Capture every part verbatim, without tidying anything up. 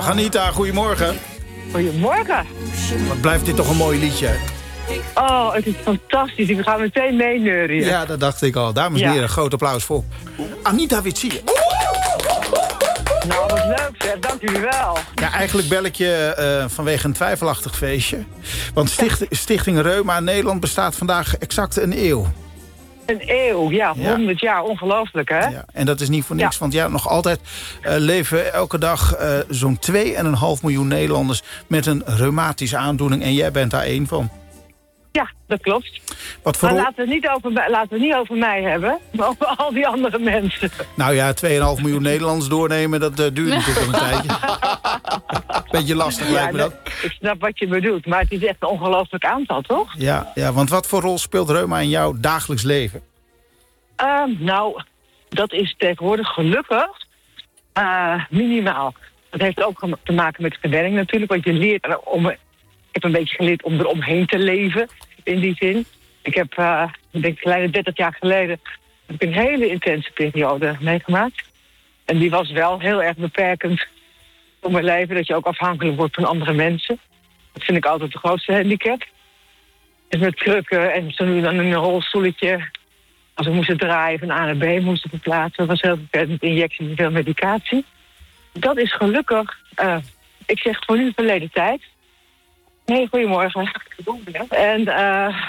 Dag Anita, goedemorgen. Goedemorgen. Wat blijft dit toch een mooi liedje, hè? Oh, het is fantastisch. Ik ga meteen meeneuren. Ja, dat dacht ik al. Dames en Ja. heren, een groot applaus voor Anita Witsier. Nou, wat leuk zeg. Dank jullie wel. Ja, eigenlijk bel ik je uh, vanwege een twijfelachtig feestje. Want Sticht, Stichting Reuma Nederland bestaat vandaag exact een eeuw. Een eeuw, ja, Ja. honderd jaar. Ongelooflijk, hè? Ja, en dat is niet voor niks, Ja. want ja, nog altijd uh, leven elke dag uh, zo'n twee komma vijf miljoen Nederlanders met een reumatische aandoening. En jij bent daar één van. Ja, dat klopt. Wat voor Maar rol- laten we, het niet over, mij- laten we het niet over mij hebben, maar over al die andere mensen. Nou ja, twee komma vijf miljoen Nederlanders doornemen, dat uh, duurt natuurlijk wel een tijdje. Beetje lastig lijkt me dat. Ik snap wat je bedoelt, maar het is echt een ongelooflijk aantal, toch? Ja, ja, want wat voor rol speelt reuma in jouw dagelijks leven? Uh, nou, dat is tegenwoordig gelukkig uh, minimaal. Dat heeft ook te maken met gewenning natuurlijk, want je leert er om... Ik heb een beetje geleerd om eromheen te leven, in die zin. Ik heb, uh, ik denk, kleine dertig jaar geleden... heb ik een hele intense periode meegemaakt. En die was wel heel erg beperkend voor mijn leven. Dat je ook afhankelijk wordt van andere mensen. Dat vind ik altijd de grootste handicap. Dus met krukken en zo nu dan in een rolstoeletje. Als we moesten draaien van A naar B moesten verplaatsen. Dat was heel beperkend, injecties en veel medicatie. Dat is gelukkig, uh, ik zeg voor nu verleden tijd... Nee, goedemorgen. En uh,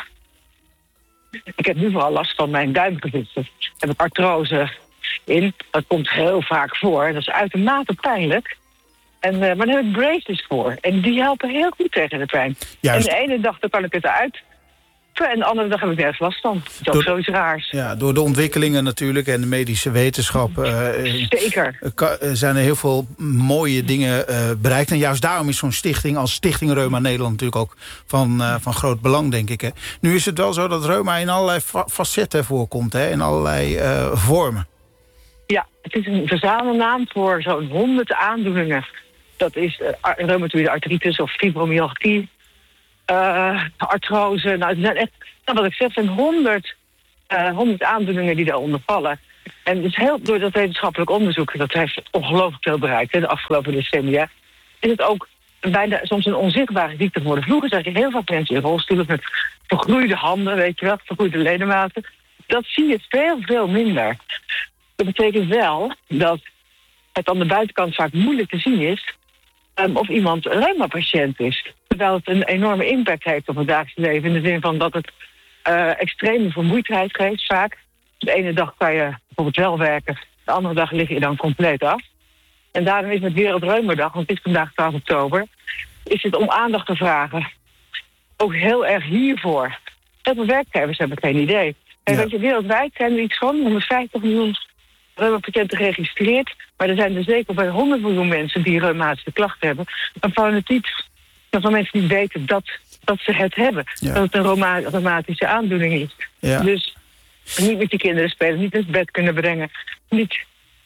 ik heb nu vooral last van mijn duimgewrichten. Daar heb ik artrose in. Dat komt heel vaak voor. Dat is uitermate pijnlijk. En, uh, maar daar heb ik braces voor. En die helpen heel goed tegen de pijn. Juist. En de ene dag dan kan ik het eruit. En de andere dag heb ik nergens last van. Dat is ook Door- zoiets raars. Ja, door de ontwikkelingen natuurlijk en de medische wetenschap... uh, Zeker. ka- zijn er heel veel mooie dingen uh, bereikt. En juist daarom is zo'n stichting als Stichting Reuma Nederland... natuurlijk ook van, uh, van groot belang, denk ik. Hè. Nu is het wel zo dat reuma in allerlei fa- facetten voorkomt, hè, in allerlei uh, vormen. Ja, het is een verzamelnaam voor zo'n honderd aandoeningen. Dat is uh, ar- reumatoïde artritis of fibromyalgie, uh, artrose. Nou, het zijn echt, nou, wat ik zeg, het zijn honderd, uh, honderd aandoeningen die daaronder vallen. En het is heel, door dat wetenschappelijk onderzoek, dat heeft ongelooflijk veel bereikt hè, de afgelopen decennia, is het ook bijna soms een onzichtbare ziekte geworden. Vroeger zag je heel veel mensen in rolstoelen met vergroeide handen, weet je wel, vergroeide ledematen. Dat zie je veel, veel minder. Dat betekent wel dat het aan de buitenkant vaak moeilijk te zien is um, of iemand een reuma-patiënt is. Terwijl het een enorme impact heeft op het dagelijks leven. In de zin van dat het uh, extreme vermoeidheid geeft vaak. De ene dag kan je bijvoorbeeld wel werken, de andere dag lig je dan compleet af. En daarom is het Wereldreumadag, want het is vandaag twaalf oktober... is het om aandacht te vragen. Ook heel erg hiervoor. Heel veel werkgevers hebben geen idee. En Ja. weet je, wereldwijd zijn er iets van honderdvijftig miljoen reuma-patiënten geregistreerd. Maar er zijn er zeker bij honderd miljoen mensen die reumatische klachten hebben. Waarvan het niet, waarvan mensen niet weten dat, dat ze het hebben. Ja. Dat het een reuma- reumatische aandoening is. Ja. Dus niet met je kinderen spelen, niet in het bed kunnen brengen. Niet,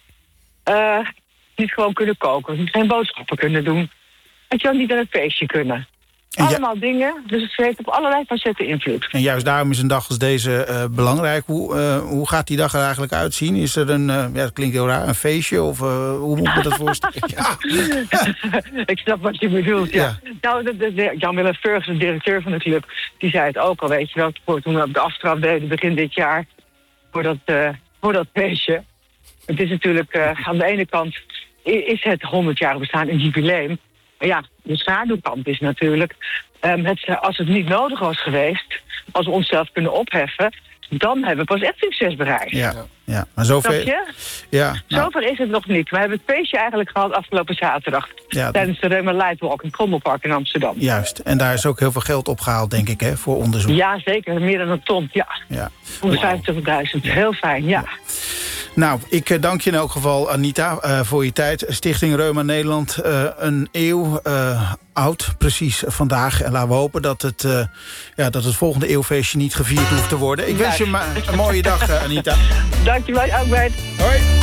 uh, niet gewoon kunnen koken, niet geen boodschappen kunnen doen. Dat je ook niet naar een feestje kunnen. En ja- Allemaal dingen, dus het heeft op allerlei facetten invloed. En juist daarom is een dag als deze uh, belangrijk. Hoe, uh, hoe gaat die dag er eigenlijk uitzien? Is er een, uh, ja, dat klinkt heel raar, een feestje? Of uh, hoe moet ik me dat voorstellen? Ja. Ik snap wat je bedoelt, ja. Ja. Nou, de, de, de, Jan-Willem Ferguson, de directeur van de club, die zei het ook al, weet je wel, voor toen we op de aftrap deden begin dit jaar, voor dat, uh, voor dat feestje. Het is natuurlijk, uh, aan de ene kant i- is het honderd jaar bestaan een jubileum. Maar ja, de schaduwkant is natuurlijk, um, het, als het niet nodig was geweest, als we onszelf kunnen opheffen, dan hebben we pas echt succes bereikt. Ja, ja. Maar zoveel... Snap je? Ja, nou, Zover is het nog niet. We hebben het feestje eigenlijk gehad afgelopen zaterdag. Ja, dat- Tijdens de Reuma Lightwalk in Krommelpark in Amsterdam. juist. En daar is ook heel veel geld opgehaald, denk ik, hè, voor onderzoek. Ja, zeker. Meer dan een ton. Ja, Ja. honderdvijftigduizend. Heel fijn, ja. Nou, ik uh, dank je in elk geval, Anita, uh, voor je tijd. Stichting Reuma Nederland, uh, een eeuw uh, oud, precies vandaag. En laten we hopen dat het, uh, ja, dat het volgende eeuwfeestje niet gevierd hoeft te worden. Ik wens je ma- een mooie dag, uh, Anita. Dankjewel, Albert. Hoi.